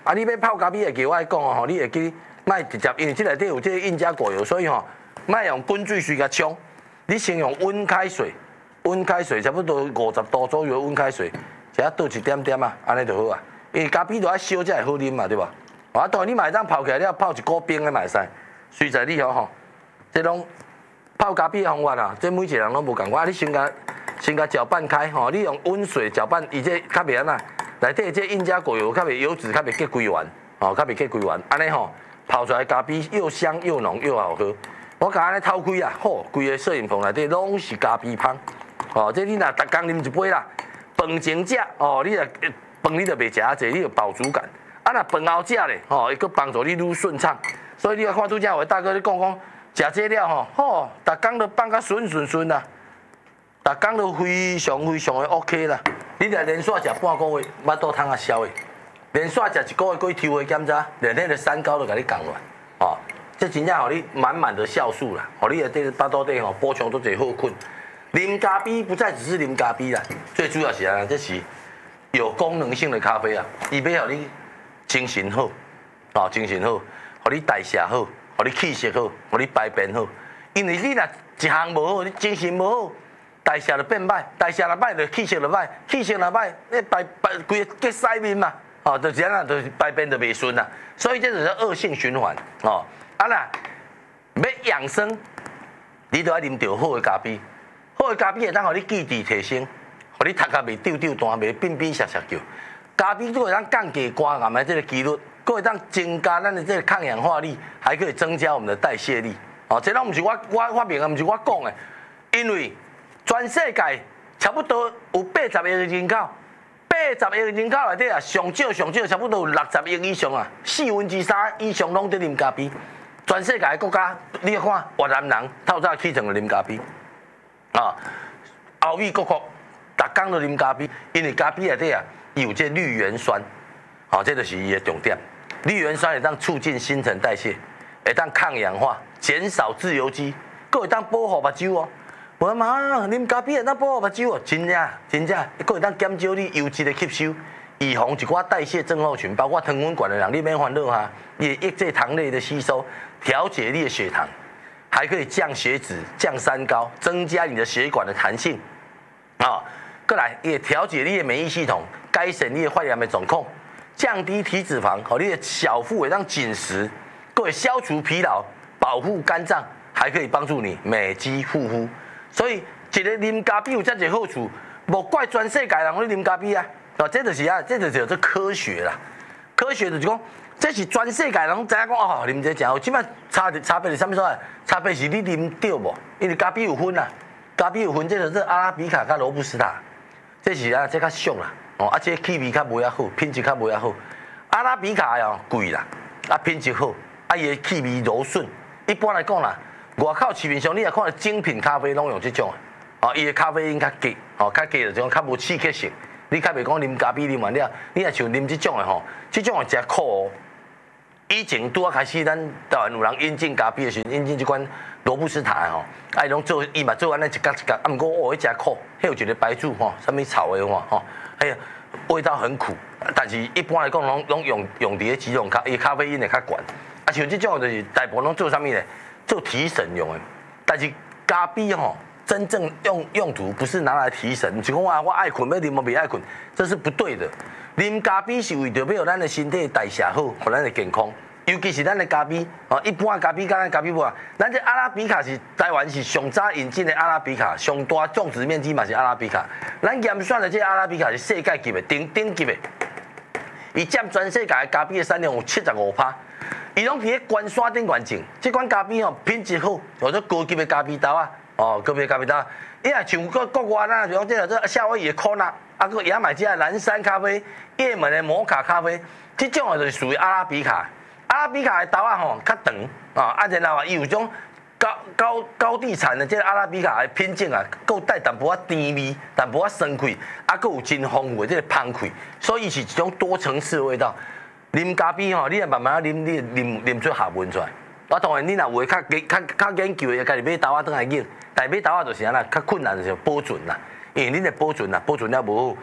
啊，你要泡咖啡会记我讲哦，你会记卖直接，因为这内底有这个印加果油，所以吼，卖用滚水水甲冲，你先用温开水，差不多50度左右温开水，只要倒一点点啊，安尼就好啊。因为咖啡都要烧才会好啉嘛，对吧？啊，当然你嘛会当泡起来了，泡一股冰的嘛会使，随在你吼，这种泡咖啡的方法啊，这每一个人拢无共款。你先甲搅拌开吼，你用温水搅拌，伊这较袂安那，内底这印加果油较袂油脂较袂结规完，吼，较袂结规完，安尼吼泡出来咖啡又香又浓又好喝。我甲安尼偷开啊，吼，规个摄影棚内底拢是咖啡香，哦，这你若逐工啉一杯啦，饭前食哦，你若饭你就袂食啊济，你有饱足感。啊，若饭后食咧，吼，伊佫帮助你愈顺畅。所以你要看拄则有大哥你讲，食这了吼，吼，逐工都放甲顺啦。逐工都非常的 OK 啦，你若连续食半个月，腹肚通啊消的；连续食1个月，过去抽血检查，连迄个三高都甲你降落来，哦，这真正互你满满的酵素啦，互你的这个腹肚底吼补充都侪好困。啉咖啡不再只是啉咖啡啦，最主要是啊，这是有功能性的咖啡啊，伊要互你精神好，哦，精神好，互你代谢好，互你气色好，互你排便好，因为你若一项无好，你精神无好。代谢就变歹，代谢若歹就气色就歹，气色若歹，你规个结屎面嘛，哦，就这样就排便就袂顺啦，所以这就是恶性循环哦。啊啦，要养生，你都要啉到好的咖啡，好的咖啡会当互你记忆提升，互你头壳袂丢丢弹，袂变变涩涩叫。咖啡都会当降低肝癌的这个几率，佫会当增加咱的这个抗氧化力，还可以增加我们的代谢力。哦，这拢毋是我发明的，毋是我讲的，因为全世界差不多有80亿的人口，80亿的人口内底啊，上少差不多有60亿以上啊，3/4以上拢在啉咖啡。全世界的国家，你看越南人透早起床就啉咖啡，啊，欧美各国逐工都啉咖啡，因为咖啡内底啊有这绿原酸，好，这就是伊的重点。绿原酸会当促进新陈代谢，会当抗氧化，减少自由基，佫会当保护目睭哦。无嘛，啉咖啡会当保护目睭哦，真正，佫会当减少你油脂的吸收，预防一寡代谢症候群，包括糖分高的人，你免烦恼哈，也抑制糖类的吸收，调节你的血糖，还可以降血脂、降三高，增加你的血管的弹性，啊，过来也调节你的免疫系统，改善你的发炎的状况，降低体脂肪，和你的小腹会当紧实，各位消除疲劳，保护肝脏，还可以帮助你美肌护肤。所以，一个啉咖啡有这个好处，莫怪全世界人咧啉咖啡啊！哦，这就是啊，这就是这科学啦。科学就是讲，这是全世界人知影讲哦，啉这真好。即摆差别是啥物所在？差别是你啉对无？因为咖啡有分啊，咖啡有分，这就是阿拉比卡甲罗布斯塔，这是啊，这较俗啦。哦，啊，这气味较无遐好，品质较无遐好。阿拉比卡哦贵啦，啊品质好，啊伊的气味柔顺。一般来讲啦。外口市面上，你若看到精品咖啡拢用这种的，哦，伊的咖啡因较低，哦，较低就种较无刺激性。你较袂讲啉咖啡啉完了，你若像啉这种的吼，这种的真苦哦。以前拄啊开始，咱台湾有人引进咖啡的时候，引进这款罗布斯塔的吼，啊，伊拢做伊嘛做安尼一角，啊，毋过哦，迄真苦，迄有一个白醋吼，啥物草的吼，哎呀，味道很苦，但是一般来讲，拢用伫咧几种伊咖啡因会较悬，啊，像这种就是大部分拢做啥物咧？做提神用的，但是咖啡吼，真正用途不是拿来提神，就讲我爱困要啉，我袂爱困，这是不对的。啉咖啡是为着要让咱的身体代谢好，互咱的健康。尤其是咱的咖啡，哦，一般的咖啡跟咱咖啡不啊，咱这阿拉比卡是台湾是上早引进的阿拉比卡，上大种植面积嘛是阿拉比卡。咱验算的这阿拉比卡是世界级的顶级的，伊占全世界的咖啡的产量有75%。伊拢伫咧关山顶环境，即款咖啡吼品质好，或者高级的咖啡豆啊，哦，高级的咖啡豆，伊也像国外咱像这夏威夷的可纳，啊，个牙买加的蓝山咖啡，也门的摩卡咖啡，即种就是属于阿拉比卡。阿拉比卡的豆啊吼较长啊，然后伊有种高地产的这个阿拉比卡的品种啊，够带淡薄仔甜味，淡薄仔酸气，啊，够有真丰富的这个香气，所以是一种多层次的味道。啉咖啡吼，你也慢慢啉，你啉出学问出来。啊，当然你若有较研究的，家己买豆仔倒来用，但买豆仔就是安那较困难就是保存啦，因为恁的保存啦，保存了无好，